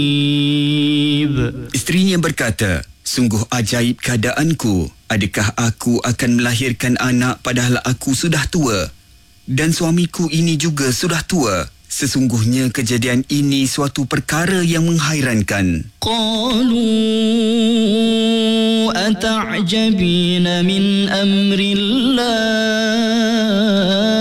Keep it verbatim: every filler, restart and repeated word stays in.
Isterinya berkata, sungguh ajaib keadaanku. Adakah aku akan melahirkan anak padahal aku sudah tua? Dan suamiku ini juga sudah tua. Sesungguhnya kejadian ini suatu perkara yang menghairankan. Qalu ata'jabina min amrillah